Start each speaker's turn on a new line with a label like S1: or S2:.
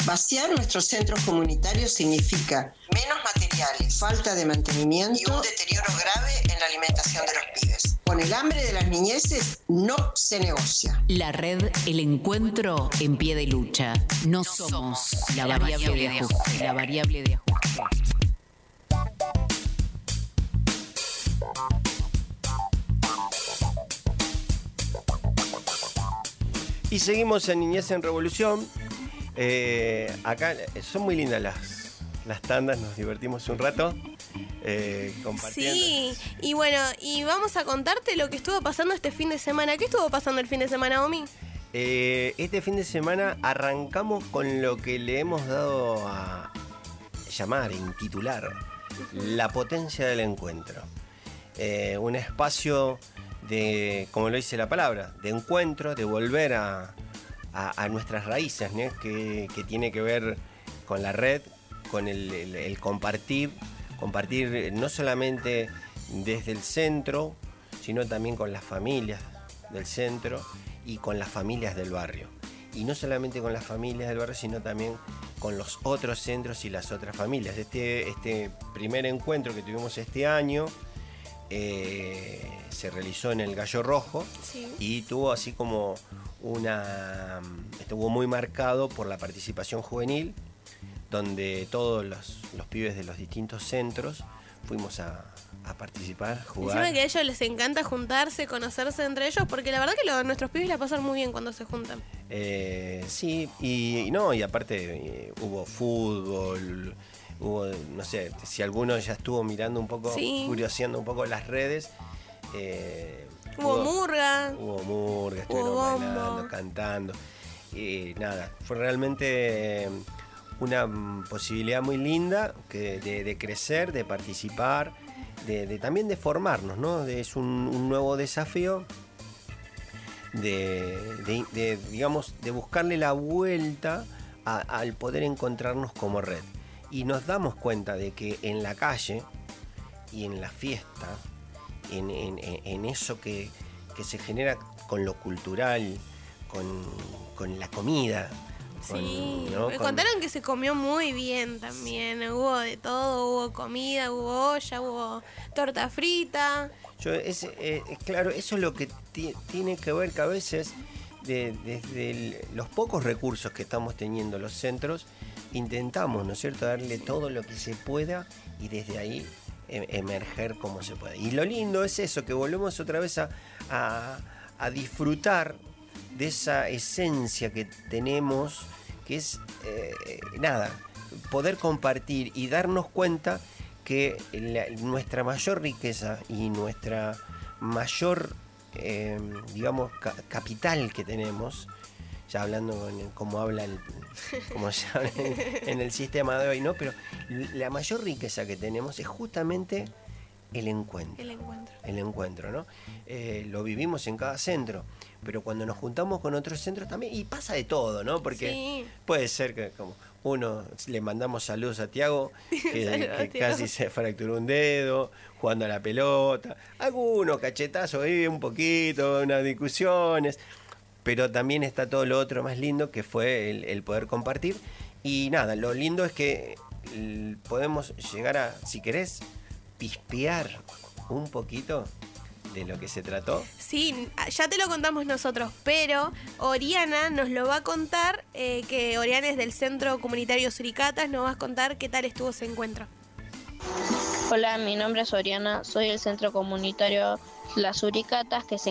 S1: Vaciar nuestros centros comunitarios significa menos materiales, falta de mantenimiento y un deterioro grave en la alimentación de los pibes. Con el hambre de las niñeces no se negocia.
S2: La red El Encuentro en pie de lucha. No somos la variable de ajuste. La variable de ajuste.
S3: Y seguimos en Niñez en Revolución. Acá son muy lindas las tandas, nos divertimos un rato compartiendo.
S4: Sí, y bueno, y vamos a contarte lo que estuvo pasando este fin de semana. ¿Qué estuvo pasando el fin de semana, Omi?
S3: Este fin de semana arrancamos con lo que le hemos dado a llamar, intitular, La Potencia del Encuentro. Un espacio de, como lo dice la palabra, de encuentro, de volver a nuestras raíces, ¿no? que tiene que ver con la red, con el compartir no solamente desde el centro, sino también con las familias del centro y con las familias del barrio. Y no solamente con las familias del barrio, sino también con los otros centros y las otras familias. Este primer encuentro que tuvimos este año se realizó en el Gallo Rojo, sí. Y tuvo así como estuvo muy marcado por la participación juvenil, donde todos los pibes de los distintos centros fuimos a participar, jugar.
S4: Encima que a ellos les encanta juntarse, conocerse entre ellos, porque la verdad que nuestros pibes la pasan muy bien cuando se juntan.
S3: Sí, y aparte hubo fútbol, hubo, no sé, si alguno ya estuvo mirando un poco, sí, curioseando un poco las redes.
S4: Hubo murga,
S3: estuvieron bailando, cantando. Nada, fue realmente una posibilidad muy linda de crecer, de participar, también de formarnos, ¿no? Es un nuevo desafío digamos, de buscarle la vuelta al poder encontrarnos como red. Y nos damos cuenta de que en la calle y en la fiesta, en eso que se genera con lo cultural, con la comida.
S4: Sí, ¿no? Me contaron que se comió muy bien también, hubo de todo, hubo comida, hubo olla, hubo torta frita.
S3: Claro, eso es lo que tiene que ver que a veces, desde los pocos recursos que estamos teniendo los centros, intentamos, ¿no es cierto?, darle todo lo que se pueda y desde ahí emerger como se puede. Y lo lindo es eso, que volvemos otra vez a disfrutar de esa esencia que tenemos, que es poder compartir y darnos cuenta que nuestra mayor riqueza y nuestra mayor digamos capital que tenemos, ya hablando como se habla en el sistema de hoy, ¿no? Pero la mayor riqueza que tenemos es justamente el encuentro. El encuentro, ¿no? Lo vivimos en cada centro, pero cuando nos juntamos con otros centros también, y pasa de todo, ¿no? Porque sí, puede ser que como uno, le mandamos saludos a Tiago, que casi se fracturó un dedo jugando a la pelota, algunos cachetazos ahí un poquito, unas discusiones, pero también está todo lo otro más lindo, que fue el poder compartir. Y nada, lo lindo es que podemos llegar a, si querés, pispear un poquito de lo que se trató.
S4: Sí, ya te lo contamos nosotros, pero Oriana nos lo va a contar, que Oriana es del Centro Comunitario Suricatas, nos va a contar qué tal estuvo ese encuentro.
S5: Hola, mi nombre es Oriana, soy del Centro Comunitario Las Suricatas, que se